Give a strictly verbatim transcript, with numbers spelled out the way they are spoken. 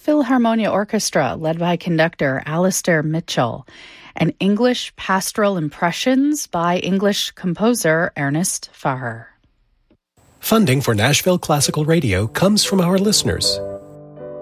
Philharmonia Orchestra, led by conductor Alistair Mitchell, and English Pastoral Impressions by English composer Ernest Farrer. Funding for Nashville Classical Radio comes from our listeners